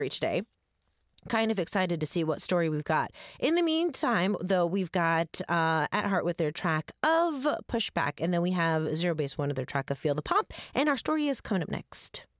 each day. Kind of excited to see what story we've got. In the meantime, though, we've got At Heart with their track of Pushback, and then we have Zero Base One with their track of Feel the Pop, and our story is coming up next.